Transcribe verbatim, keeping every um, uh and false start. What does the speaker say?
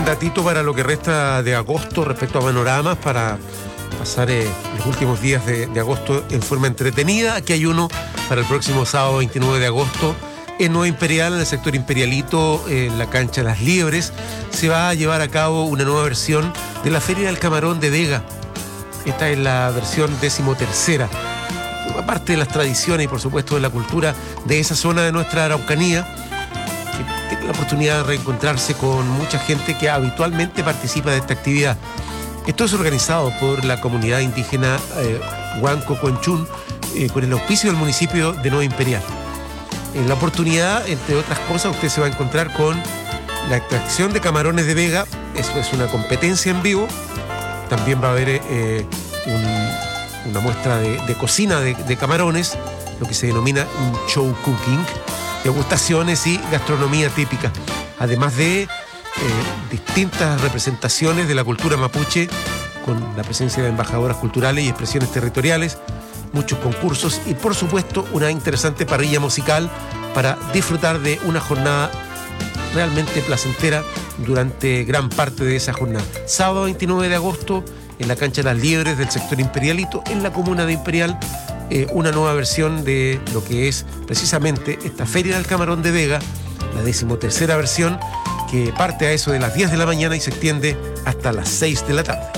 datito para lo que resta de agosto respecto a panoramas para pasar eh, los últimos días de, de agosto en forma entretenida. Aquí hay uno para el próximo sábado veintinueve de agosto en Nueva Imperial, en el sector Imperialito, en la cancha Las Liebres. Se va a llevar a cabo una nueva versión de la Feria del Camarón de Vega. Esta es la versión decimotercera. Aparte de las tradiciones y por supuesto de la cultura de esa zona de nuestra Araucanía, que tiene la oportunidad de reencontrarse con mucha gente que habitualmente participa de esta actividad. Esto es organizado por la comunidad indígena eh, Huanco Conchún, eh, con el auspicio del municipio de Nueva Imperial. En la oportunidad, entre otras cosas, usted se va a encontrar con la extracción de camarones de Vega. Eso es una competencia en vivo. También va a haber eh, un, una muestra de, de cocina de, de camarones, lo que se denomina un show cooking, degustaciones y gastronomía típica, además de eh, distintas representaciones de la cultura mapuche, con la presencia de embajadoras culturales y expresiones territoriales, muchos concursos y por supuesto una interesante parrilla musical para disfrutar de una jornada realmente placentera durante gran parte de esa jornada. Sábado veintinueve de agosto en la cancha Las Liebres del sector Imperialito, en la comuna de Imperial, eh, una nueva versión de lo que es precisamente esta Feria del Camarón de Vega, la decimotercera versión, que parte a eso de las diez de la mañana y se extiende hasta las seis de la tarde.